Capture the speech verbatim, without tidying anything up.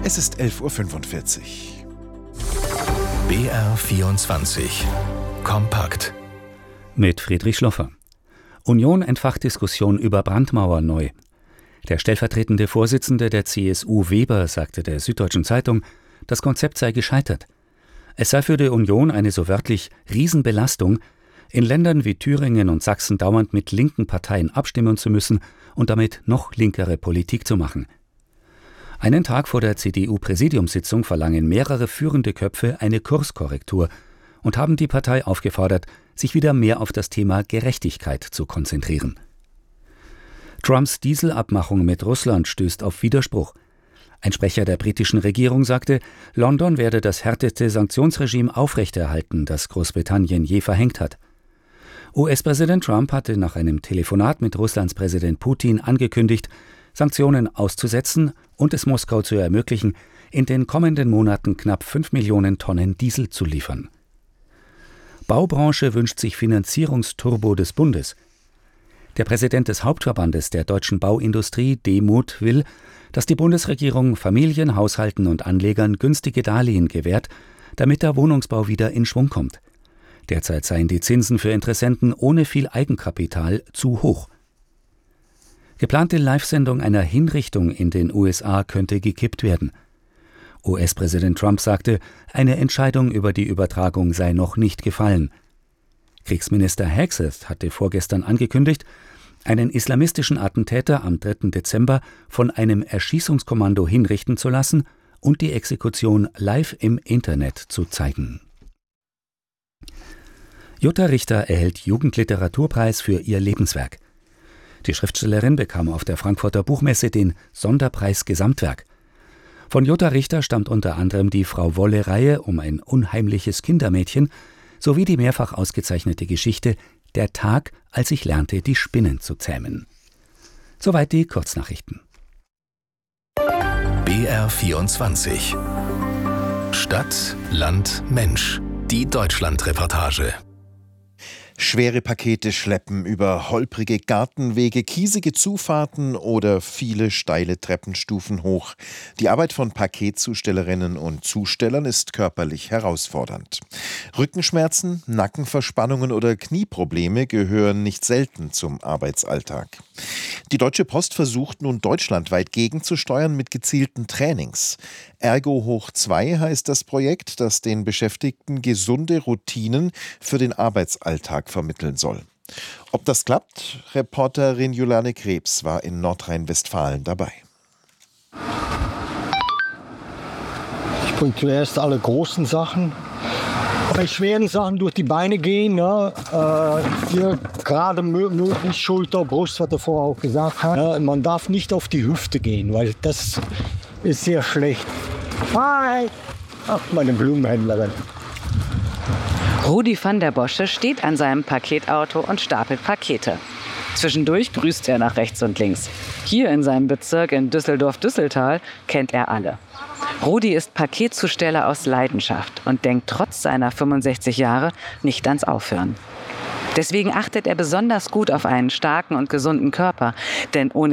Es ist elf Uhr fünfundvierzig. B R vierundzwanzig. Kompakt. Mit Friedrich Schloffer. Union entfacht Diskussion über Brandmauer neu. Der stellvertretende Vorsitzende der C S U Weber sagte der Süddeutschen Zeitung, das Konzept sei gescheitert. Es sei für die Union eine so wörtlich Riesenbelastung, in Ländern wie Thüringen und Sachsen dauernd mit linken Parteien abstimmen zu müssen und damit noch linkere Politik zu machen. Einen Tag vor der C D U-Präsidiumssitzung verlangen mehrere führende Köpfe eine Kurskorrektur und haben die Partei aufgefordert, sich wieder mehr auf das Thema Gerechtigkeit zu konzentrieren. Trumps Dieselabmachung mit Russland stößt auf Widerspruch. Ein Sprecher der britischen Regierung sagte, London werde das härteste Sanktionsregime aufrechterhalten, das Großbritannien je verhängt hat. U S-Präsident Trump hatte nach einem Telefonat mit Russlands Präsident Putin angekündigt, Sanktionen auszusetzen und es Moskau zu ermöglichen, in den kommenden Monaten knapp fünf Millionen Tonnen Diesel zu liefern. Baubranche wünscht sich Finanzierungsturbo des Bundes. Der Präsident des Hauptverbandes der deutschen Bauindustrie, D-Mut, will, dass die Bundesregierung Familien, Haushalten und Anlegern günstige Darlehen gewährt, damit der Wohnungsbau wieder in Schwung kommt. Derzeit seien die Zinsen für Interessenten ohne viel Eigenkapital zu hoch. Geplante Live-Sendung einer Hinrichtung in den U S A könnte gekippt werden. U S-Präsident Trump sagte, eine Entscheidung über die Übertragung sei noch nicht gefallen. Kriegsminister Hegseth hatte vorgestern angekündigt, einen islamistischen Attentäter am dritten Dezember von einem Erschießungskommando hinrichten zu lassen und die Exekution live im Internet zu zeigen. Jutta Richter erhält Jugendliteraturpreis für ihr Lebenswerk. Die Schriftstellerin bekam auf der Frankfurter Buchmesse den Sonderpreis Gesamtwerk. Von Jutta Richter stammt unter anderem die Frau-Wolle-Reihe um ein unheimliches Kindermädchen sowie die mehrfach ausgezeichnete Geschichte Der Tag, als ich lernte, die Spinnen zu zähmen. Soweit die Kurznachrichten. B R vierundzwanzig. Stadt, Land, Mensch. Die Deutschland-Reportage. Schwere Pakete schleppen über holprige Gartenwege, kiesige Zufahrten oder viele steile Treppenstufen hoch. Die Arbeit von Paketzustellerinnen und Zustellern ist körperlich herausfordernd. Rückenschmerzen, Nackenverspannungen oder Knieprobleme gehören nicht selten zum Arbeitsalltag. Die Deutsche Post versucht nun deutschlandweit gegenzusteuern mit gezielten Trainings. Ergo hoch zwei heißt das Projekt, das den Beschäftigten gesunde Routinen für den Arbeitsalltag vermitteln soll. Ob das klappt? Reporterin Juliane Krebs war in Nordrhein-Westfalen dabei. Ich bringe zuerst alle großen Sachen. Bei schweren Sachen durch die Beine gehen, ja, äh, hier gerade möglich Schulter, Brust, was er vorher auch gesagt hat. Ja, man darf nicht auf die Hüfte gehen, weil das ist sehr schlecht. Hi! Ach, meine Blumenhändlerin. Rudi van der Bosche steht an seinem Paketauto und stapelt Pakete. Zwischendurch grüßt er nach rechts und links. Hier in seinem Bezirk in Düsseldorf-Düsseltal kennt er alle. Rudi ist Paketzusteller aus Leidenschaft und denkt trotz seiner fünfundsechzig Jahre nicht ans Aufhören. Deswegen achtet er besonders gut auf einen starken und gesunden Körper, denn ohne